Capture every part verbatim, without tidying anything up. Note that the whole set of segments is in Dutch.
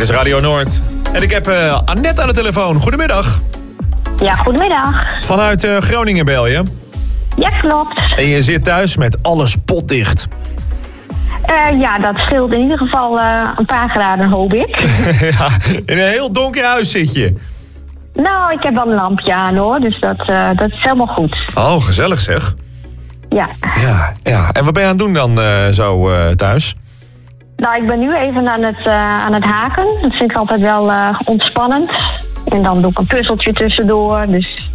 is Radio Noord. En ik heb uh, Annette aan de telefoon. Goedemiddag. Ja, goedemiddag. Vanuit uh, Groningen bel je. Ja, klopt. En je zit thuis met alles potdicht. Uh, ja, dat scheelt in ieder geval uh, een paar graden, hoop ik. Ja, in een heel donker huis zit je. Nou, ik heb wel een lampje aan hoor, dus dat, uh, dat is helemaal goed. Oh, gezellig zeg. Ja. Ja, ja. En wat ben je aan het doen dan uh, zo uh, thuis? Nou, ik ben nu even aan het, uh, aan het haken. Dat vind ik altijd wel uh, ontspannend. En dan doe ik een puzzeltje tussendoor, dus...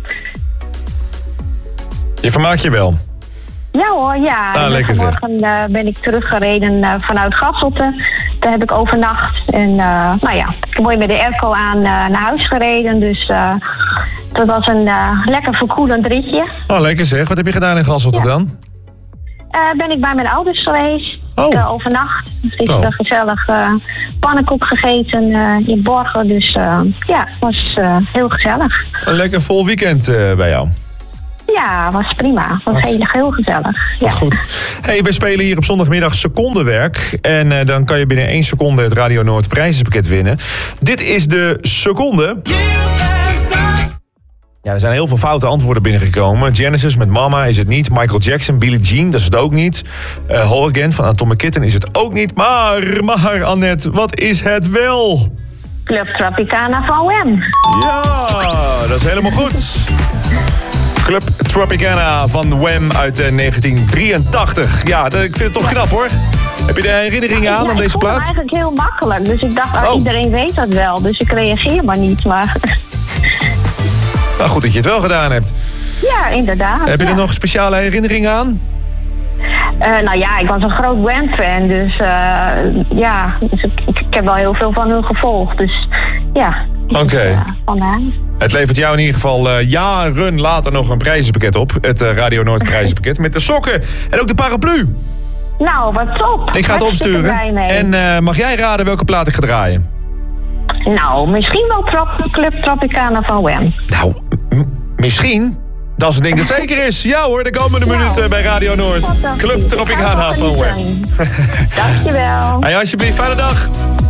Je vermaakt je wel? Ja hoor, ja. Ah, lekker zeg. Vanmorgen uh, ben ik teruggereden uh, vanuit Gasselte. Daar heb ik overnacht. En uh, nou ja, ik ben mooi met de airco aan uh, naar huis gereden. Dus uh, dat was een uh, lekker verkoelend ritje. Oh, lekker zeg. Wat heb je gedaan in Gasselte ja. dan? Uh, ben ik bij mijn ouders geweest. Oh. Uh, overnacht. Gisteren oh. gezellig uh, pannenkoek gegeten uh, in Borgen. Dus uh, ja, het was uh, heel gezellig. Een lekker vol weekend uh, bij jou. Ja, was prima. Was Wat? heel, heel gezellig. Ja. Wat goed. Hey, we spelen hier op zondagmiddag secondenwerk. En uh, dan kan je binnen één seconde het Radio Noord prijzenpakket winnen. Dit is de seconde. Ja, er zijn heel veel foute antwoorden binnengekomen. Genesis met Mama is het niet. Michael Jackson, Billie Jean, dat is het ook niet. Uh, Whole Again van Atomic Kitten is het ook niet. Maar, maar Annette, wat is het wel? Club Tropicana van Wham. Ja, dat is helemaal goed. Club Tropicana van Wham uit uh, negentien drieëntachtig. Ja, dat, ik vind het toch knap hoor. Heb je de herinneringen ja, aan aan deze plaat? Ik vond het eigenlijk heel makkelijk. Dus ik dacht, oh, oh. iedereen weet dat wel. Dus ik reageer maar niet. Maar... Nou, goed dat je het wel gedaan hebt. Ja, inderdaad. Heb je ja. er nog speciale herinneringen aan? Uh, nou ja, ik was een groot Wham-fan. Dus uh, ja, dus ik, ik, ik heb wel heel veel van hun gevolgd. Dus ja. Oké. Okay. Uh, het levert jou in ieder geval uh, jaren later nog een prijzenpakket op. Het uh, Radio Noord prijzenpakket. Met de sokken en ook de paraplu. Nou, wat top. Ik ga het opsturen. En uh, mag jij raden welke plaat ik ga draaien? Nou, misschien wel Trop- Club Tropicana van Wham. Nou, m- misschien? Dat is een ding dat zeker is. Ja hoor, de komende nou, minuten bij Radio Noord. Club Tropicana van Wham. Dankjewel. Hey, alsjeblieft, fijne dag.